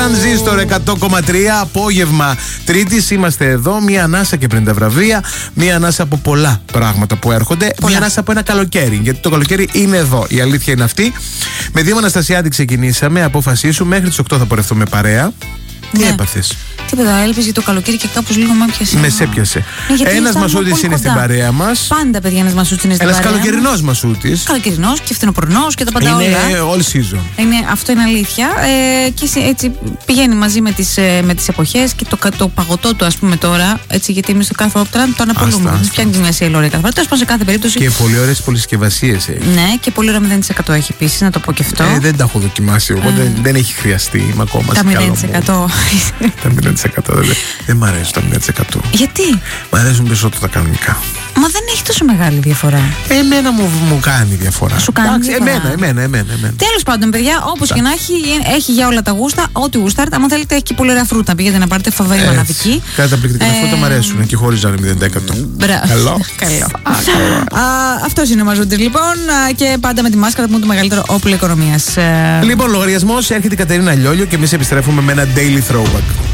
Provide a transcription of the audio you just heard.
Τρανζίστορ 100,3 απόγευμα Τρίτης. Είμαστε εδώ. Μία ανάσα και πριν τα βραβεία. Μία ανάσα από πολλά πράγματα που έρχονται. Μία ανάσα από ένα καλοκαίρι. Γιατί το καλοκαίρι είναι εδώ. Η αλήθεια είναι αυτή. Με Δήμο Αναστασιάδη ξεκινήσαμε. Απόφασίσου. Μέχρι τις 8 θα πορευτούμε παρέα. Τι έπαθες? Τίποτα, έλπιζε το καλοκαίρι και κάπως λίγο με έπιασε. Με σε έπιασε. Ένας μασούτης είναι στην παρέα μας. Πάντα, παιδιά, ένας μασούτης είναι στην παρέα. Ένας καλοκαιρινός μασούτης. Καλοκαιρινός και φθινοπορεινός και τα πάντα όλα. Είναι all season. Αυτό είναι αλήθεια. Και έτσι πηγαίνει μαζί με τις εποχές και το παγωτό του, ας πούμε τώρα. Έτσι, γιατί εμείς το κάθε φορά το αναπολούμε. Δεν πιάνει μια σιελόρια κάθε φορά. Τέλος πάντων, σε κάθε περίπτωση. Και πολύ ωραίες πολυσκευασίες έχει. Ναι, και πολύ ωραία 0% έχει επίσης, να το πω και αυτό. Δεν τα έχω δοκιμάσει εγώ. Δεν έχει χρειαστεί. Είμαι ακόμα τα 0%. Τα 0%. Δεν μ' αρέσουν τα 0%. Γιατί? Μ' αρέσουν περισσότερο τα κανονικά. Μα δεν έχει τόσο μεγάλη διαφορά. Εμένα μου κάνει διαφορά. Σου κάνει διαφορά. Εμένα. Τέλος πάντων, παιδιά, όπως και να έχει για όλα τα γούστα, ό,τι γούσταρετε. Αν θέλετε, έχει και πολύ ωραία φρούτα. Πηγαίνετε να πάρετε φαβέρι μαναβική. Καταπληκτικά φρούτα μου αρέσουν και χωρίς να είναι 0%. Καλό. Αυτός είναι ο Μαζούτης, λοιπόν. Και πάντα με τη μάσκαρα που είναι το μεγαλύτερο όπλο οικονομίας. Λοιπόν, λογαριασμός έρχεται η Κατερίνα Λιόλιο και εμείς επιστρέφουμε με ένα daily throwback.